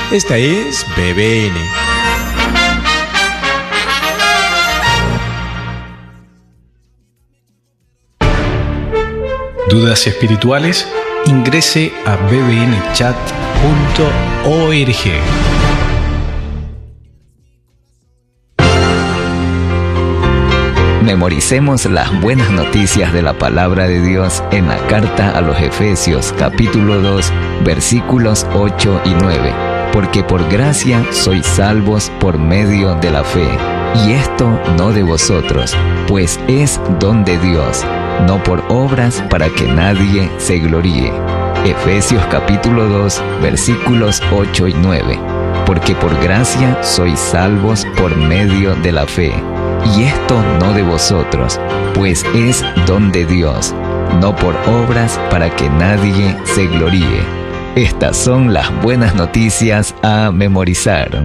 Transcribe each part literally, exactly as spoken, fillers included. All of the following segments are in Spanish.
Esta es B B N. ¿Dudas espirituales? Ingrese a b b n chat punto org. Memoricemos las buenas noticias de la palabra de Dios en la carta a los Efesios, capítulo dos, versículos ocho y nueve. Porque por gracia sois salvos por medio de la fe, y esto no de vosotros, pues es don de Dios, no por obras para que nadie se gloríe. Efesios capítulo dos, versículos ocho y nueve. Porque por gracia sois salvos por medio de la fe, y esto no de vosotros, pues es don de Dios, no por obras para que nadie se gloríe. Estas son las buenas noticias a memorizar.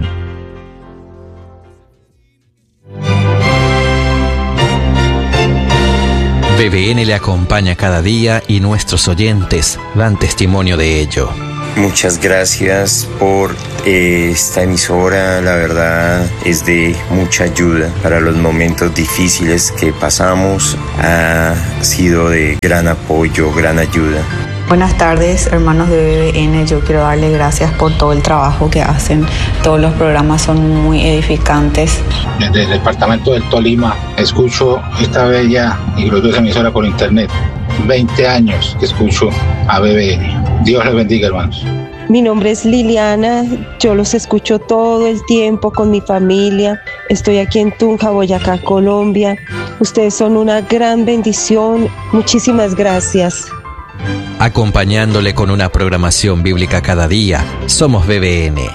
B B N le acompaña cada día y nuestros oyentes dan testimonio de ello. Muchas gracias por eh, esta emisora, la verdad es de mucha ayuda para los momentos difíciles que pasamos, ha sido de gran apoyo, gran ayuda. Buenas tardes, hermanos de B B N. Yo quiero darle gracias por todo el trabajo que hacen. Todos los programas son muy edificantes. Desde el departamento del Tolima escucho esta bella y gloriosa emisora por internet. veinte años que escucho a B B N. Dios les bendiga, hermanos. Mi nombre es Liliana, yo los escucho todo el tiempo con mi familia. Estoy aquí en Tunja, Boyacá, Colombia. Ustedes son una gran bendición. Muchísimas gracias. Acompañándole con una programación bíblica cada día, somos B B N.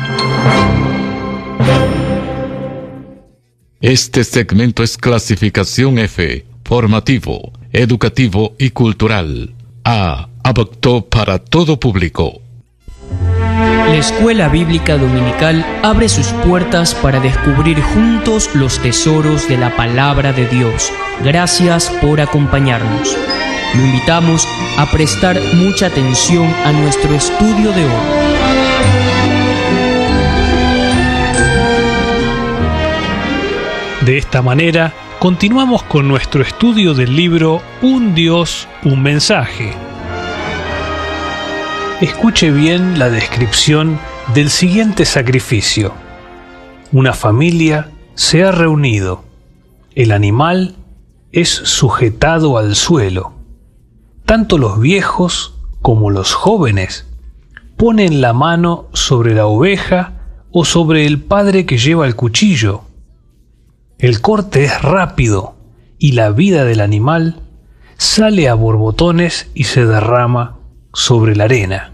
Este segmento es clasificación F, formativo, educativo y cultural. A, apto para todo público. La Escuela Bíblica Dominical abre sus puertas para descubrir juntos los tesoros de la Palabra de Dios. Gracias por acompañarnos. Lo invitamos a prestar mucha atención a nuestro estudio de hoy. De esta manera, continuamos con nuestro estudio del libro Un Dios, un mensaje. Escuche bien la descripción del siguiente sacrificio. Una familia se ha reunido. El animal es sujetado al suelo. Tanto los viejos como los jóvenes ponen la mano sobre la oveja o sobre el padre que lleva el cuchillo. El corte es rápido y la vida del animal sale a borbotones y se derrama sobre la arena.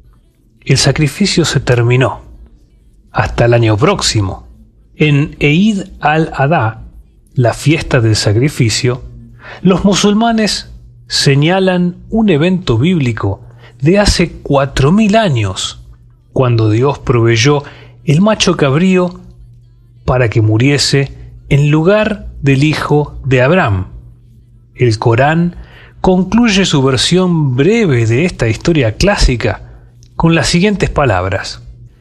El sacrificio se terminó. Hasta el año próximo. En Eid al-Adha, la fiesta del sacrificio, los musulmanes señalan un evento bíblico de hace cuatro mil años, cuando Dios proveyó el macho cabrío para que muriese en lugar del hijo de Abraham. El Corán concluye su versión breve de esta historia clásica con las siguientes palabras: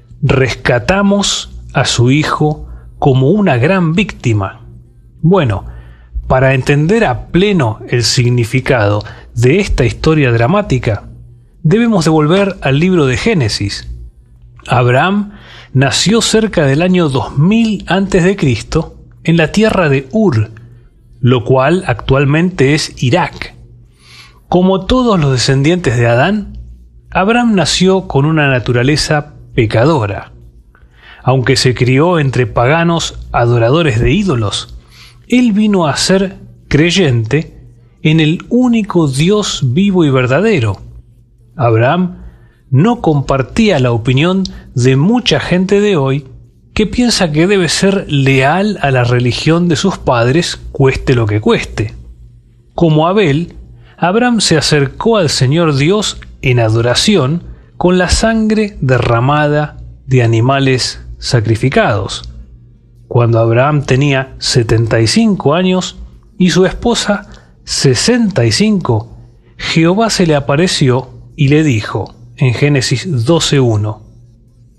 rescatamos a su hijo como una gran víctima. Bueno, para entender a pleno el significado de esta historia dramática, debemos de volver al libro de Génesis. Abraham nació cerca del año dos mil antes de Cristo en la tierra de Ur, lo cual actualmente es Irak. Como todos los descendientes de Adán, Abraham nació con una naturaleza pecadora. Aunque se crió entre paganos adoradores de ídolos, él vino a ser creyente en el único Dios vivo y verdadero. Abraham no compartía la opinión de mucha gente de hoy que piensa que debe ser leal a la religión de sus padres, cueste lo que cueste. Como Abel, Abraham se acercó al Señor Dios en adoración con la sangre derramada de animales sacrificados. Cuando Abraham tenía setenta y cinco años y su esposa sesenta y cinco, Jehová se le apareció y le dijo en Génesis doce uno: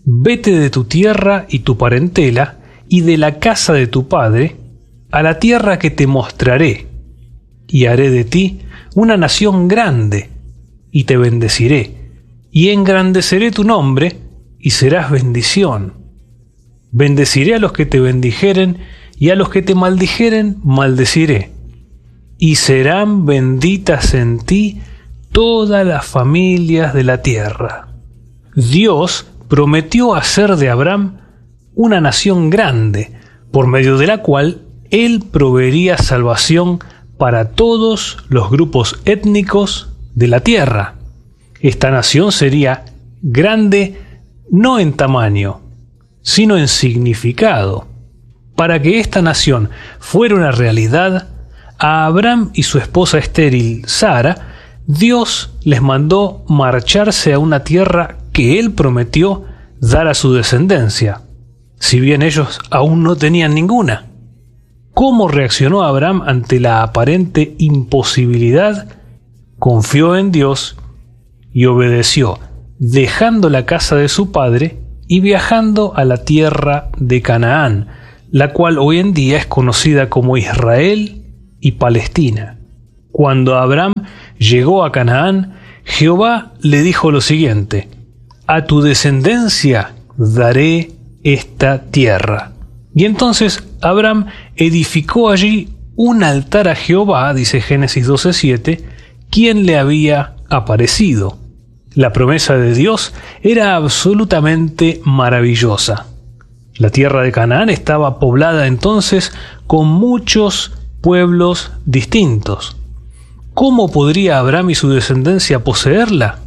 vete de tu tierra y tu parentela y de la casa de tu padre a la tierra que te mostraré, y haré de ti una nación grande, y te bendeciré, y engrandeceré tu nombre, y serás bendición. Bendeciré a los que te bendijeren, y a los que te maldijeren maldeciré, y serán benditas en ti todas las familias de la tierra. Dios prometió hacer de Abraham una nación grande, por medio de la cual él proveería salvación para todos los grupos étnicos de la tierra. Esta nación sería grande no en tamaño, sino en significado. Para que esta nación fuera una realidad, a Abraham y su esposa estéril Sara, Dios les mandó marcharse a una tierra que él prometió dar a su descendencia, si bien ellos aún no tenían ninguna. ¿Cómo reaccionó Abraham ante la aparente imposibilidad? Confió en Dios y obedeció, dejando la casa de su padre y viajando a la tierra de Canaán, la cual hoy en día es conocida como Israel y Palestina. Cuando Abraham llegó a Canaán, Jehová le dijo lo siguiente: a tu descendencia daré esta tierra. Y entonces Abraham edificó allí un altar a Jehová, dice Génesis doce siete, quien le había aparecido. La promesa de Dios era absolutamente maravillosa. La tierra de Canaán estaba poblada entonces con muchos pueblos distintos. ¿Cómo podría Abraham y su descendencia poseerla?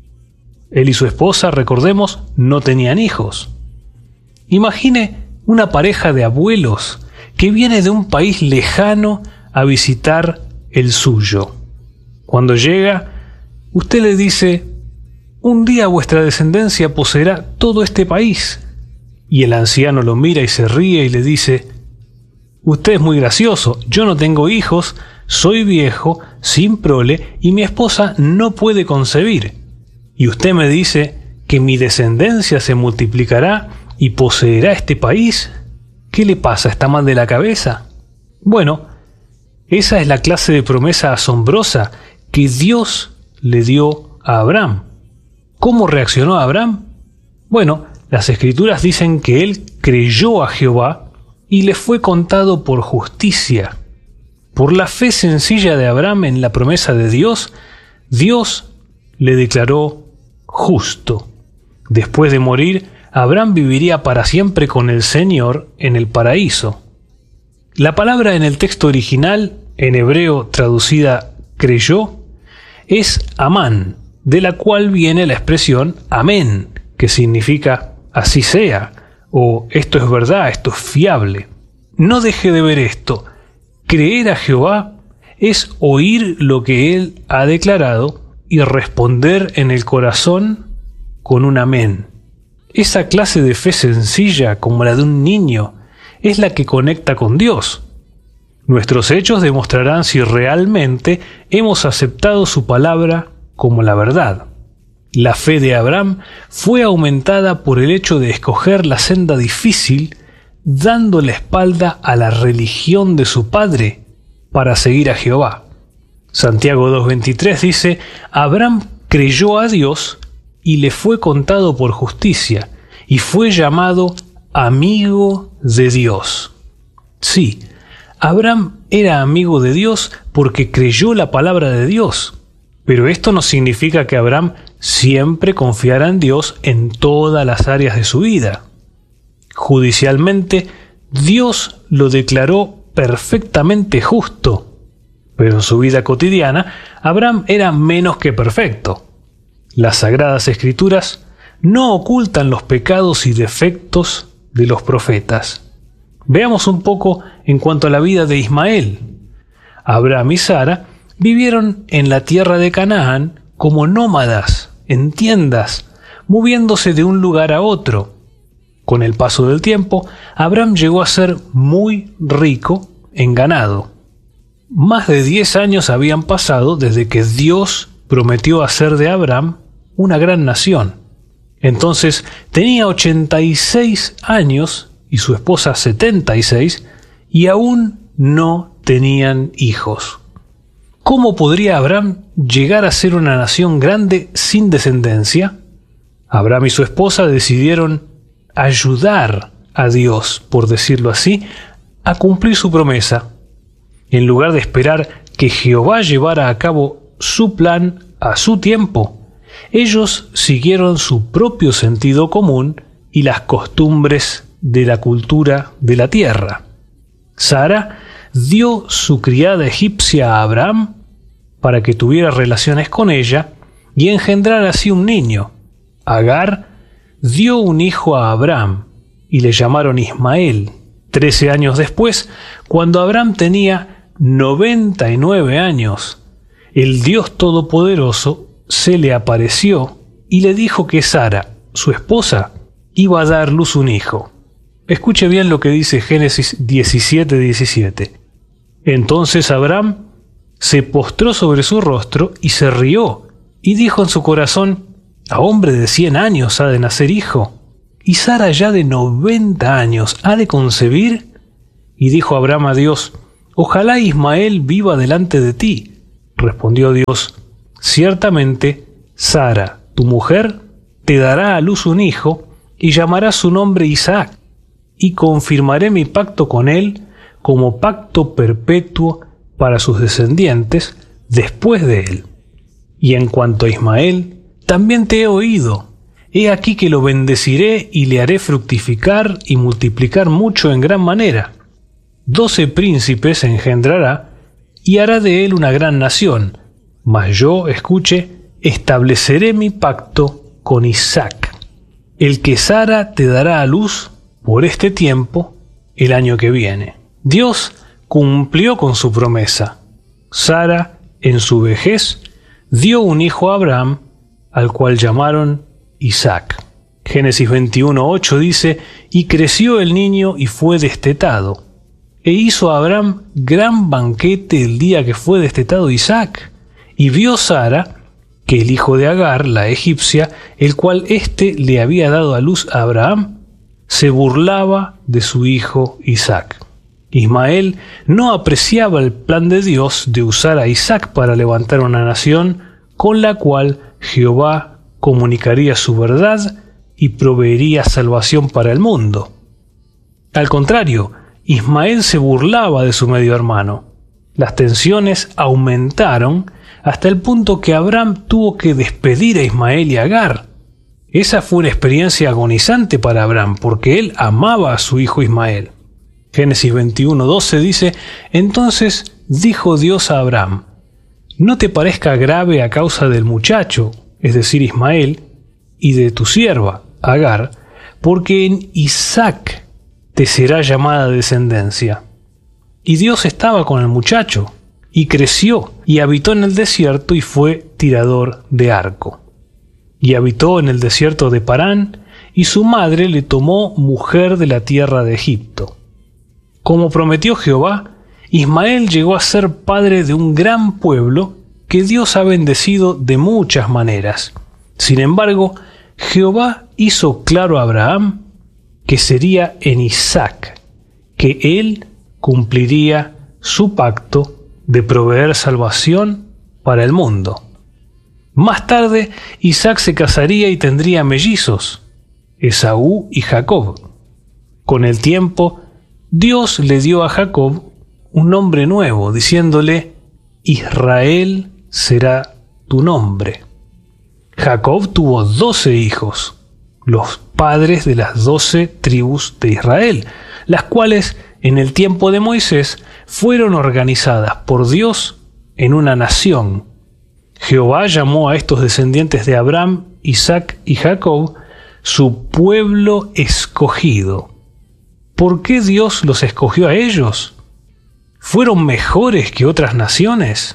Él y su esposa, recordemos, no tenían hijos. Imagine una pareja de abuelos que viene de un país lejano a visitar el suyo. Cuando llega, usted le dice: un día vuestra descendencia poseerá todo este país. Y el anciano lo mira y se ríe y le dice: usted es muy gracioso, yo no tengo hijos, soy viejo, sin prole, y mi esposa no puede concebir. Y usted me dice que mi descendencia se multiplicará y poseerá este país. ¿Qué le pasa? ¿Está mal de la cabeza? Bueno, esa es la clase de promesa asombrosa que Dios le dio a Abraham. ¿Cómo reaccionó Abraham? Bueno, las Escrituras dicen que él creyó a Jehová y le fue contado por justicia. Por la fe sencilla de Abraham en la promesa de Dios, Dios le declaró justo. Después de morir, Abraham viviría para siempre con el Señor en el paraíso. La palabra en el texto original, en hebreo traducida creyó, es amán, de la cual viene la expresión amén, que significa así sea, o esto es verdad, esto es fiable. No deje de ver esto. Creer a Jehová es oír lo que Él ha declarado y responder en el corazón con un amén. Esa clase de fe sencilla, como la de un niño, es la que conecta con Dios. Nuestros hechos demostrarán si realmente hemos aceptado su palabra como la verdad. La fe de Abraham fue aumentada por el hecho de escoger la senda difícil, dando la espalda a la religión de su padre para seguir a Jehová. Santiago dos veintitrés dice: Abraham creyó a Dios y le fue contado por justicia, y fue llamado amigo de Dios. Sí, Abraham era amigo de Dios porque creyó la palabra de Dios, pero esto no significa que Abraham siempre confiara en Dios en todas las áreas de su vida. Judicialmente, Dios lo declaró perfectamente justo, pero en su vida cotidiana, Abraham era menos que perfecto. Las Sagradas Escrituras no ocultan los pecados y defectos de los profetas. Veamos un poco en cuanto a la vida de Ismael. Abraham y Sara vivieron en la tierra de Canaán como nómadas, en tiendas, moviéndose de un lugar a otro. Con el paso del tiempo, Abraham llegó a ser muy rico en ganado. Más de diez años habían pasado desde que Dios prometió hacer de Abraham una gran nación. Entonces tenía ochenta y seis años y su esposa setenta y seis, y aún no tenían hijos. ¿Cómo podría Abraham llegar a ser una nación grande sin descendencia? Abraham y su esposa decidieron ayudar a Dios, por decirlo así, a cumplir su promesa. En lugar de esperar que Jehová llevara a cabo su plan a su tiempo, ellos siguieron su propio sentido común y las costumbres de la cultura de la tierra. Sara dio su criada egipcia a Abraham para que tuviera relaciones con ella y engendrara así un niño. Agar dio un hijo a Abraham y le llamaron Ismael. Trece años después, cuando Abraham tenía noventa y nueve años, el Dios Todopoderoso se le apareció y le dijo que Sara, su esposa, iba a dar luz un hijo. Escuche bien lo que dice Génesis diecisiete diecisiete. Entonces Abraham se postró sobre su rostro y se rió, y dijo en su corazón: a hombre de cien años ha de nacer hijo, y Sara ya de noventa años ha de concebir. Y dijo Abraham a Dios: ojalá Ismael viva delante de ti. Respondió Dios: ciertamente Sara, tu mujer, te dará a luz un hijo, y llamarás su nombre Isaac, y confirmaré mi pacto con él como pacto perpetuo para sus descendientes después de él. Y en cuanto a Ismael, también te he oído. He aquí que lo bendeciré y le haré fructificar y multiplicar mucho en gran manera. Doce príncipes engendrará y hará de él una gran nación. Mas yo, escuche, estableceré mi pacto con Isaac, el que Sara te dará a luz por este tiempo el año que viene. Dios cumplió con su promesa. Sara, en su vejez, dio un hijo a Abraham, al cual llamaron Isaac. Génesis veintiuno ocho dice: y creció el niño y fue destetado. E hizo Abraham gran banquete el día que fue destetado Isaac. Y vio Sara que el hijo de Agar, la egipcia, el cual éste le había dado a luz a Abraham, se burlaba de su hijo Isaac. Ismael no apreciaba el plan de Dios de usar a Isaac para levantar una nación con la cual Jehová comunicaría su verdad y proveería salvación para el mundo. Al contrario, Ismael se burlaba de su medio hermano. Las tensiones aumentaron hasta el punto que Abraham tuvo que despedir a Ismael y a Agar. Esa fue una experiencia agonizante para Abraham, porque él amaba a su hijo Ismael. Génesis veintiuno doce dice: entonces dijo Dios a Abraham: no te parezca grave a causa del muchacho, es decir, Ismael, y de tu sierva, Agar, porque en Isaac te será llamada descendencia. Y Dios estaba con el muchacho, y creció, y habitó en el desierto, y fue tirador de arco. Y habitó en el desierto de Parán, y su madre le tomó mujer de la tierra de Egipto. Como prometió Jehová, Ismael llegó a ser padre de un gran pueblo que Dios ha bendecido de muchas maneras. Sin embargo, Jehová hizo claro a Abraham que sería en Isaac que él cumpliría su pacto de proveer salvación para el mundo. Más tarde, Isaac se casaría y tendría mellizos, Esaú y Jacob. Con el tiempo, Dios le dio a Jacob un nombre nuevo, diciéndole: Israel será tu nombre. Jacob tuvo doce hijos, los padres de las doce tribus de Israel, las cuales en el tiempo de Moisés fueron organizadas por Dios en una nación. Jehová llamó a estos descendientes de Abraham, Isaac y Jacob su pueblo escogido. ¿Por qué Dios los escogió a ellos? ¿Fueron mejores que otras naciones?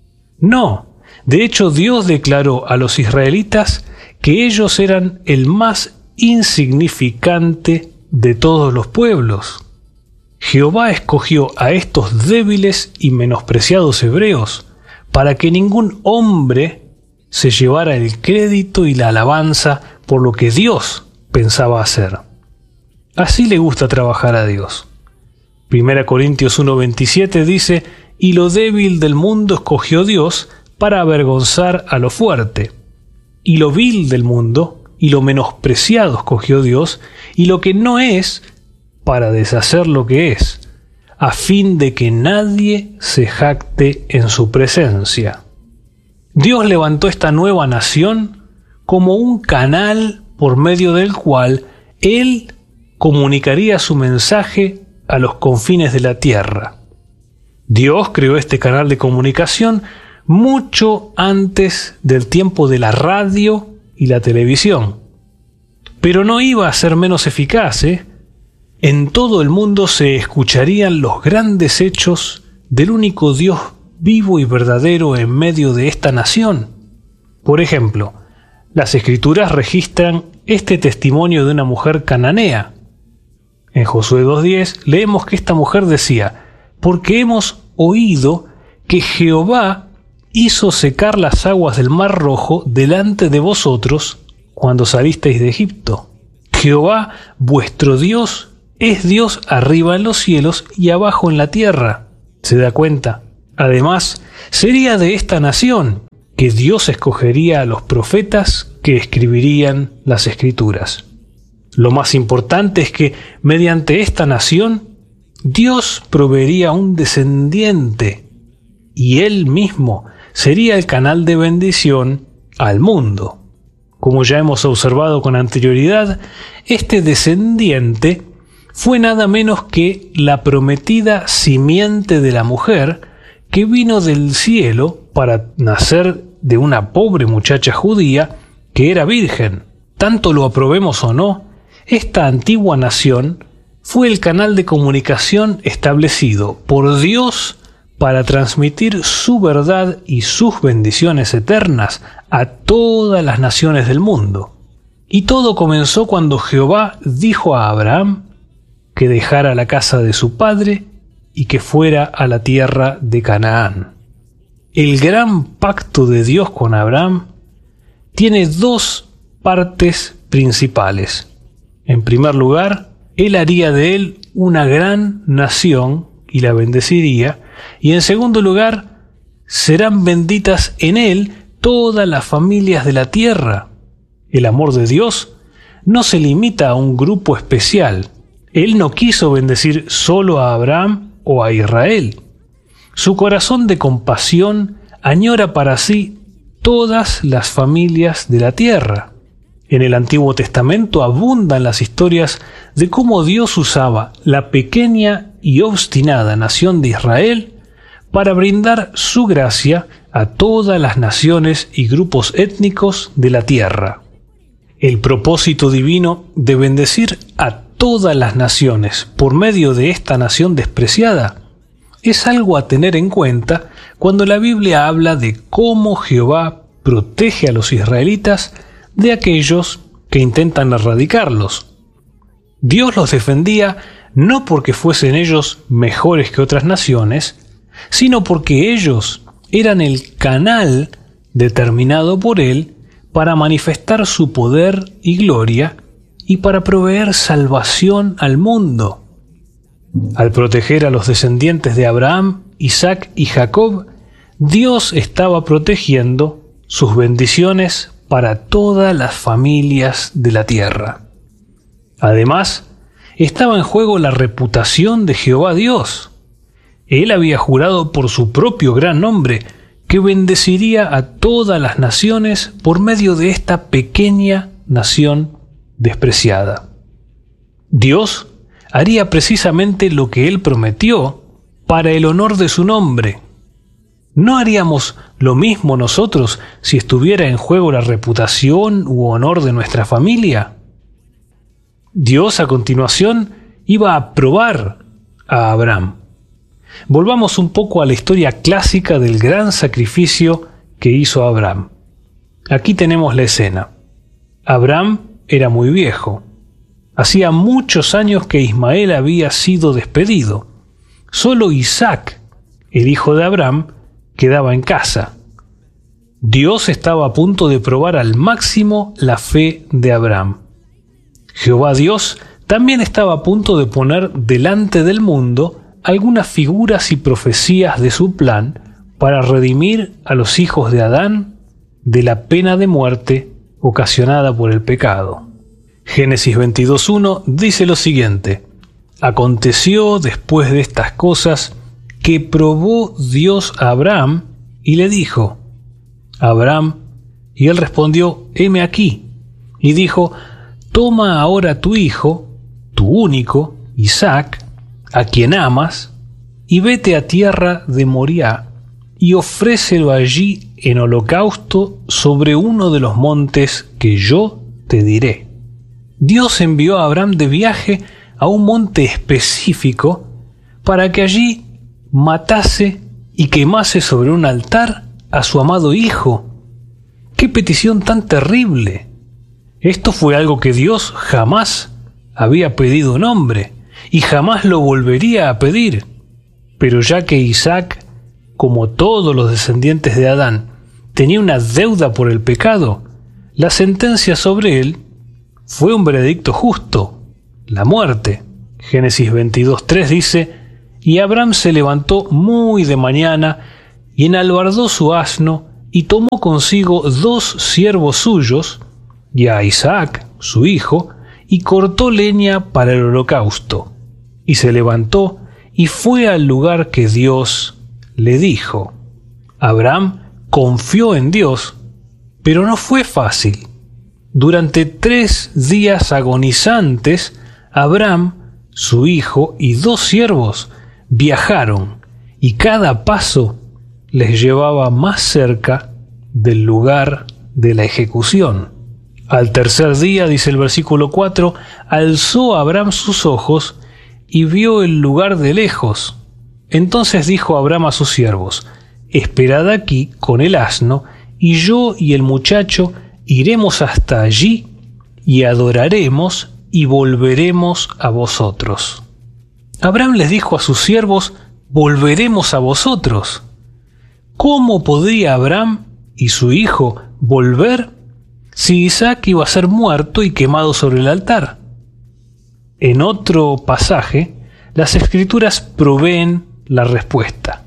No. De hecho, Dios declaró a los israelitas que ellos eran el más insignificante de todos los pueblos. Jehová escogió a estos débiles y menospreciados hebreos para que ningún hombre se llevara el crédito y la alabanza por lo que Dios pensaba hacer. Así le gusta trabajar a Dios. Primera Corintios uno veintisiete dice: y lo débil del mundo escogió Dios para avergonzar a lo fuerte. Y lo vil del mundo y lo menospreciado escogió Dios, y lo que no es, para deshacer lo que es, a fin de que nadie se jacte en su presencia. Dios levantó esta nueva nación como un canal por medio del cual Él comunicaría su mensaje a los confines de la tierra. Dios creó este canal de comunicación mucho antes del tiempo de la radio y la televisión. Pero no iba a ser menos eficaz, ¿eh? En todo el mundo se escucharían los grandes hechos del único Dios vivo y verdadero en medio de esta nación. Por ejemplo, las Escrituras registran este testimonio de una mujer cananea. En Josué dos diez leemos que esta mujer decía: porque hemos oído que Jehová hizo secar las aguas del Mar Rojo delante de vosotros cuando salisteis de Egipto. Jehová, vuestro Dios, es Dios arriba en los cielos y abajo en la tierra. ¿Se da cuenta? Además, sería de esta nación que Dios escogería a los profetas que escribirían las Escrituras. Lo más importante es que, mediante esta nación, Dios proveería un descendiente, y Él mismo sería el canal de bendición al mundo. Como ya hemos observado con anterioridad, este descendiente fue nada menos que la prometida simiente de la mujer que vino del cielo para nacer de una pobre muchacha judía que era virgen. Tanto lo aprobemos o no, esta antigua nación fue el canal de comunicación establecido por Dios para transmitir su verdad y sus bendiciones eternas a todas las naciones del mundo. Y todo comenzó cuando Jehová dijo a Abraham que dejara la casa de su padre y que fuera a la tierra de Canaán. El gran pacto de Dios con Abraham tiene dos partes principales. En primer lugar, Él haría de él una gran nación y la bendeciría, y en segundo lugar, serán benditas en él todas las familias de la tierra. El amor de Dios no se limita a un grupo especial. Él no quiso bendecir solo a Abraham o a Israel. Su corazón de compasión añora para sí todas las familias de la tierra. En el Antiguo Testamento abundan las historias de cómo Dios usaba la pequeña y obstinada nación de Israel para brindar su gracia a todas las naciones y grupos étnicos de la tierra. El propósito divino de bendecir a todas las naciones por medio de esta nación despreciada es algo a tener en cuenta cuando la Biblia habla de cómo Jehová protege a los israelitas de aquellos que intentan erradicarlos. Dios los defendía no porque fuesen ellos mejores que otras naciones, sino porque ellos eran el canal determinado por Él para manifestar su poder y gloria y para proveer salvación al mundo. Al proteger a los descendientes de Abraham, Isaac y Jacob, Dios estaba protegiendo sus bendiciones para todas las familias de la tierra. Además, estaba en juego la reputación de Jehová Dios. Él había jurado por su propio gran nombre que bendeciría a todas las naciones por medio de esta pequeña nación despreciada. Dios haría precisamente lo que Él prometió para el honor de su nombre. ¿No haríamos lo mismo nosotros si estuviera en juego la reputación u honor de nuestra familia? Dios a continuación iba a probar a Abraham. Volvamos un poco a la historia clásica del gran sacrificio que hizo Abraham. Aquí tenemos la escena. Abraham era muy viejo. Hacía muchos años que Ismael había sido despedido. Solo Isaac, el hijo de Abraham, quedaba en casa. Dios estaba a punto de probar al máximo la fe de Abraham. Jehová Dios también estaba a punto de poner delante del mundo algunas figuras y profecías de su plan para redimir a los hijos de Adán de la pena de muerte ocasionada por el pecado. Génesis veintidós uno dice lo siguiente: Aconteció después de estas cosas que probó Dios a Abraham y le dijo: Abraham, y él respondió: heme aquí. Y dijo: Toma ahora tu hijo, tu único, Isaac, a quien amas, y vete a tierra de Moriah, y ofrécelo allí en holocausto sobre uno de los montes que yo te diré. Dios envió a Abraham de viaje a un monte específico para que allí matase y quemase sobre un altar a su amado hijo. ¡Qué petición tan terrible! Esto fue algo que Dios jamás había pedido a un hombre y jamás lo volvería a pedir. Pero ya que Isaac, como todos los descendientes de Adán, tenía una deuda por el pecado, la sentencia sobre él fue un veredicto justo, la muerte. Génesis veintidós tres dice: Y Abraham se levantó muy de mañana y enalbardó su asno y tomó consigo dos siervos suyos y a Isaac, su hijo, y cortó leña para el holocausto. Y se levantó y fue al lugar que Dios le dijo. Abraham confió en Dios, pero no fue fácil. Durante tres días agonizantes, Abraham, su hijo y dos siervos viajaron, y cada paso les llevaba más cerca del lugar de la ejecución. Al tercer día, dice el versículo cuatro, alzó Abraham sus ojos y vio el lugar de lejos. Entonces dijo Abraham a sus siervos: Esperad aquí con el asno, y yo y el muchacho iremos hasta allí y adoraremos y volveremos a vosotros. Abraham les dijo a sus siervos: volveremos a vosotros. ¿Cómo podría Abraham y su hijo volver si Isaac iba a ser muerto y quemado sobre el altar? En otro pasaje, las Escrituras proveen la respuesta.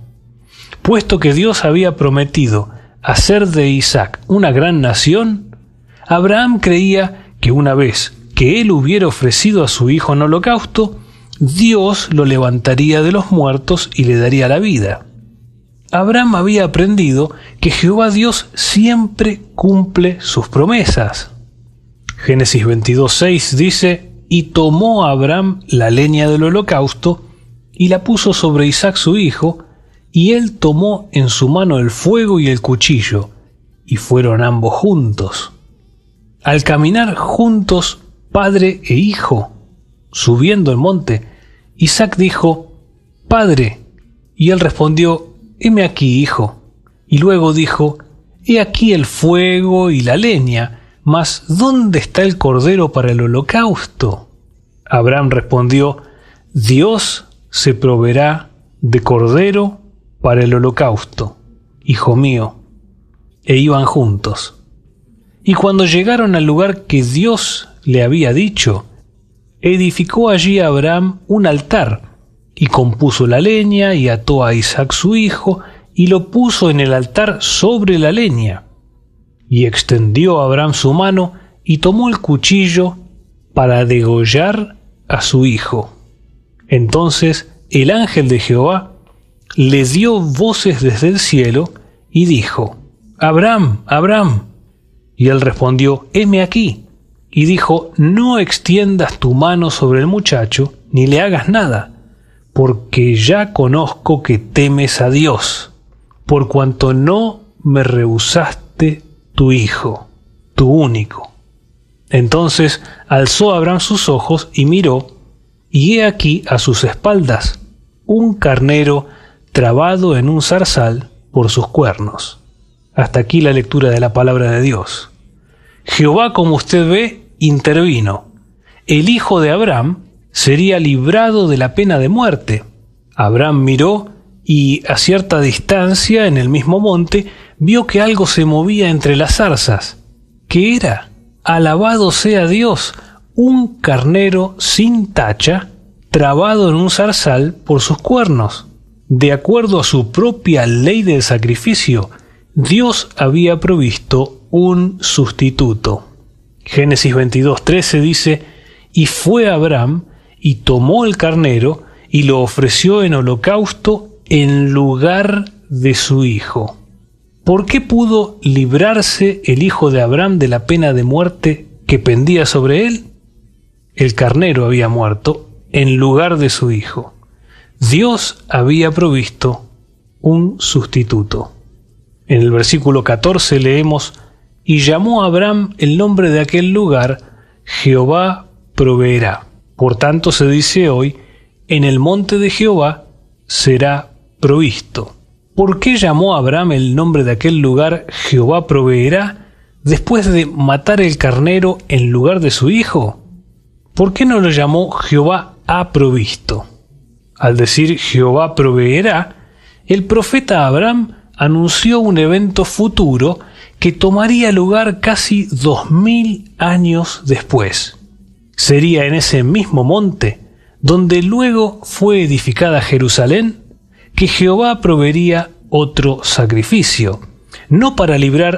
Puesto que Dios había prometido hacer de Isaac una gran nación, Abraham creía que una vez que él hubiera ofrecido a su hijo en holocausto, Dios lo levantaría de los muertos y le daría la vida. Abraham había aprendido que Jehová Dios siempre cumple sus promesas. Génesis veintidós seis dice: Y tomó Abraham la leña del holocausto y la puso sobre Isaac su hijo, y él tomó en su mano el fuego y el cuchillo, y fueron ambos juntos. Al caminar juntos padre e hijo, subiendo el monte, Isaac dijo: Padre. Y él respondió: Heme aquí, hijo. Y luego dijo: He aquí el fuego y la leña, mas ¿dónde está el cordero para el holocausto? Abraham respondió: Dios se proveerá de cordero para el holocausto, hijo mío. E iban juntos. Y cuando llegaron al lugar que Dios le había dicho, edificó allí Abraham un altar, y compuso la leña, y ató a Isaac su hijo, y lo puso en el altar sobre la leña. Y extendió Abraham su mano, y tomó el cuchillo para degollar a su hijo. Entonces el ángel de Jehová le dio voces desde el cielo, y dijo: Abraham, Abraham. Y él respondió: Heme aquí. Y dijo: No extiendas tu mano sobre el muchacho, ni le hagas nada, porque ya conozco que temes a Dios, por cuanto no me rehusaste tu hijo, tu único. Entonces alzó Abraham sus ojos y miró, y he aquí a sus espaldas un carnero trabado en un zarzal por sus cuernos. Hasta aquí la lectura de la palabra de Dios. Jehová, como usted ve, intervino. El hijo de Abraham sería librado de la pena de muerte. Abraham miró, y a cierta distancia en el mismo monte vio que algo se movía entre las zarzas. ¿Qué era? Alabado sea Dios, un carnero sin tacha, trabado en un zarzal por sus cuernos. De acuerdo a su propia ley del sacrificio, Dios había provisto un sustituto. Génesis veintidós trece dice: y fue Abraham y tomó el carnero y lo ofreció en holocausto en lugar de su hijo. ¿Por qué pudo librarse el hijo de Abraham de la pena de muerte que pendía sobre él? El carnero había muerto en lugar de su hijo. Dios había provisto un sustituto. En el versículo catorce leemos: y llamó a Abraham el nombre de aquel lugar Jehová proveerá. Por tanto se dice hoy: en el monte de Jehová será provisto. ¿Por qué llamó a Abraham el nombre de aquel lugar Jehová proveerá después de matar el carnero en lugar de su hijo? ¿Por qué no lo llamó Jehová ha provisto? Al decir Jehová proveerá, el profeta Abraham anunció un evento futuro que tomaría lugar casi dos mil años después. Sería en ese mismo monte, donde luego fue edificada Jerusalén, que Jehová proveería otro sacrificio, no para librar